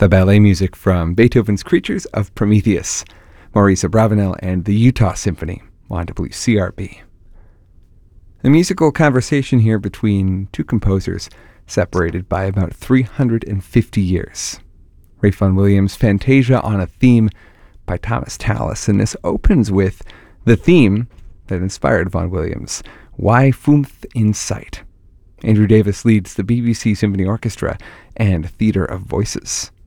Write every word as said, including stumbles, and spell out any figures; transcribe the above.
the ballet music from Beethoven's Creatures of Prometheus, Maurice Abravanel and the Utah Symphony on W C R B. The musical conversation here between two composers separated by about three hundred fifty years. Ralph Vaughan Williams' Fantasia on a Theme by Thomas Tallis, and this opens with the theme that inspired Vaughan Williams, Why Fumth in Sight. Andrew Davis leads the B B C Symphony Orchestra and Theatre of Voices.